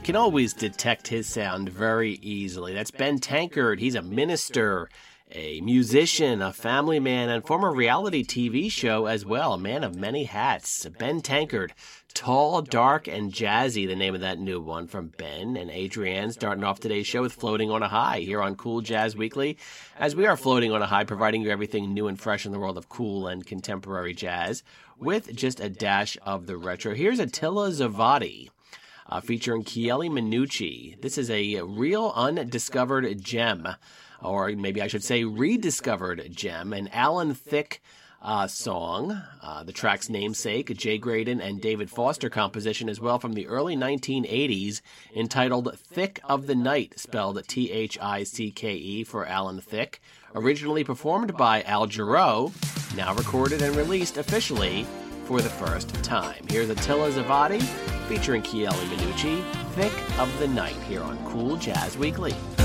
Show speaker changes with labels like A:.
A: Can always detect his sound very easily. That's Ben Tankard. He's a minister, a musician, a family man, and former reality TV show as well. A man of many hats. Ben Tankard. Tall, Dark, and Jazzy, the name of that new one from Ben and Adrienne, starting off today's show with Floating on a High here on Cool Jazz Weekly, as we are floating on a high, providing you everything new and fresh in the world of cool and contemporary jazz, with just a dash of the retro. Here's Attila Zavadi, featuring Chieli Minucci. This is a real undiscovered gem, or maybe I should say rediscovered gem, an Alan Thicke song, the track's namesake, Jay Graydon and David Foster composition as well from the early 1980s, entitled Thick of the Night, spelled Thicke for Alan Thicke, originally performed by Al Jarreau, now recorded and released officially for the first time. Here's Attila Zavadi featuring Chieli Minucci, Thick of the Night, here on Cool Jazz Weekly.